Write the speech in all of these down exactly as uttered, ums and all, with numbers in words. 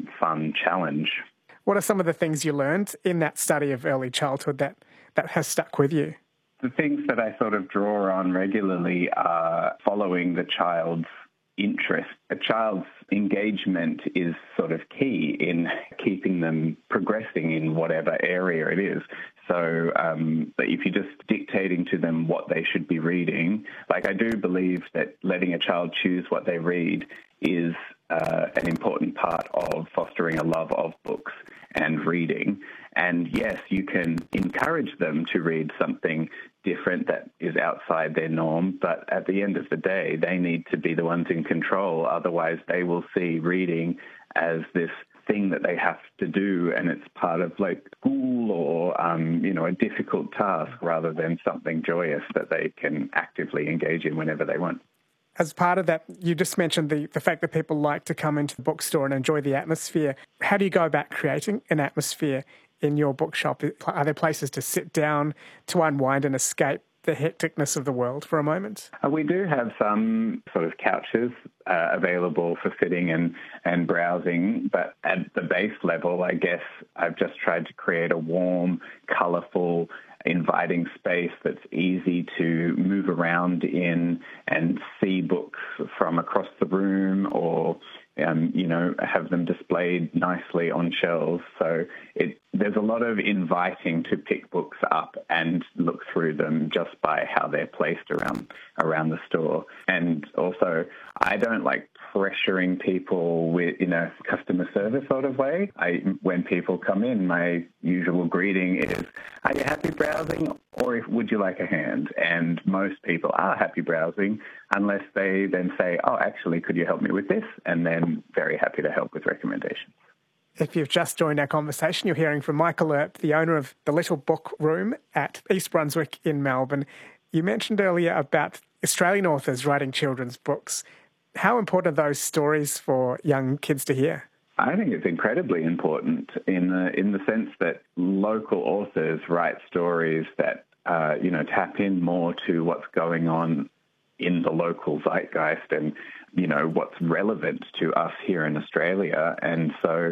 and fun challenge. What are some of the things you learned in that study of early childhood that, that has stuck with you? The things that I sort of draw on regularly are following the child's interest. A child's engagement is sort of key in keeping them progressing in whatever area it is. So um, if you're just dictating to them what they should be reading, like I do believe that letting a child choose what they read is uh, an important part of fostering a love of books and reading. And yes, you can encourage them to read something different that is outside their norm, but at the end of the day, they need to be the ones in control. Otherwise, they will see reading as this thing that they have to do, and it's part of like school or, um, you know, a difficult task rather than something joyous that they can actively engage in whenever they want. As part of that, you just mentioned the, the fact that people like to come into the bookstore and enjoy the atmosphere. How do you go about creating an atmosphere in your bookshop? Are there places to sit down, to unwind and escape the hecticness of the world for a moment? Uh, we do have some sort of couches uh, available for sitting and, and browsing, but at the base level, I guess I've just tried to create a warm, colourful, inviting space that's easy to move around in and see books from across the room, or um, you know, have them displayed nicely on shelves. So it, there's a lot of inviting to pick books up and look through them just by how they're placed around around the store. And also, I don't like pressuring people with, in a customer service sort of way. I, when people come in, my usual greeting is, "Are you happy browsing, or if, would you like a hand?" And most people are happy browsing, unless they then say, "Oh, actually, could you help me with this?" And then very happy to help with recommendations. If you've just joined our conversation, you're hearing from Michael Earp, the owner of the Little Book Room at East Brunswick in Melbourne. You mentioned earlier about Australian authors writing children's books. How important are those stories for young kids to hear? I think it's incredibly important in the in the sense that local authors write stories that uh, you know tap in more to what's going on in the local zeitgeist and you know what's relevant to us here in Australia. And so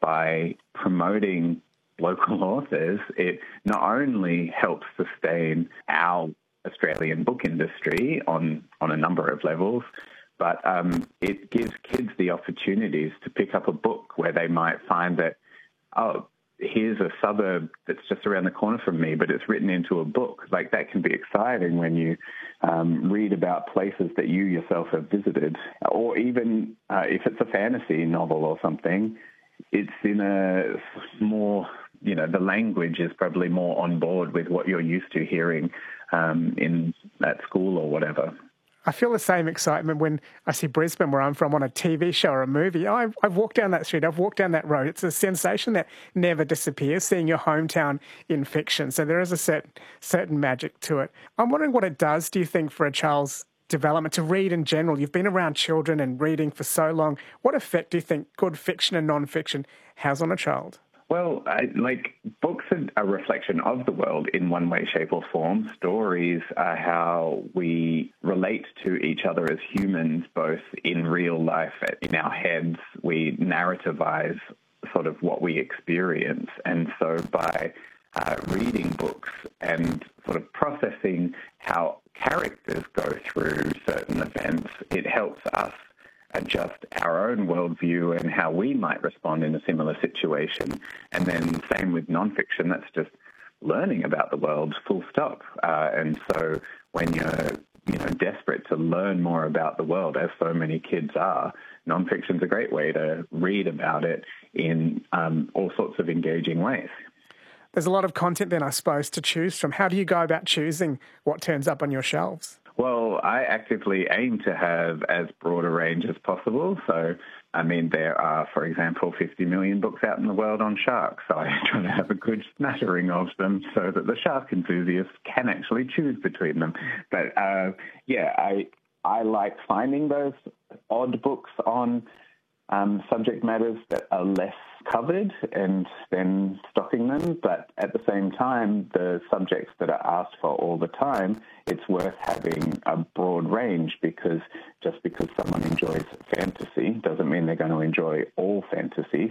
by promoting local authors, it not only helps sustain our Australian book industry on on a number of levels, but um, it gives kids the opportunities to pick up a book where they might find that, oh, here's a suburb that's just around the corner from me, but it's written into a book. Like, that can be exciting when you um, read about places that you yourself have visited. Or even uh, if it's a fantasy novel or something, it's in a more, you know, the language is probably more on board with what you're used to hearing um, in at school or whatever. I feel the same excitement when I see Brisbane, where I'm from, on a T V show or a movie. I've, I've walked down that street, I've walked down that road. It's a sensation that never disappears, seeing your hometown in fiction. So there is a certain, certain magic to it. I'm wondering what it does, do you think, for a child's development to read in general? You've been around children and reading for so long. What effect do you think good fiction and non-fiction has on a child? Well, I, like, books are a reflection of the world in one way, shape or form. Stories are how we relate to each other as humans, both in real life, in our heads. We narrativize sort of what we experience. And so by uh, reading books and sort of processing how characters go through certain events, it helps us adjust our own worldview and how we might respond in a similar situation. And then same with nonfiction, that's just learning about the world, full stop. Uh, and so when you're you know, desperate to learn more about the world, as so many kids are, nonfiction's a great way to read about it in um, all sorts of engaging ways. There's a lot of content then, I suppose, to choose from. How do you go about choosing what turns up on your shelves? Well, I actively aim to have as broad a range as possible. So, I mean, there are, for example, fifty million books out in the world on sharks. So I try to have a good smattering of them so that the shark enthusiasts can actually choose between them. But, uh, yeah, I I like finding those odd books on um, subject matters that are less covered and then stocking them. But at the same time, the subjects that are asked for all the time, it's worth having a broad range, because just because someone enjoys fantasy doesn't mean they're going to enjoy all fantasy.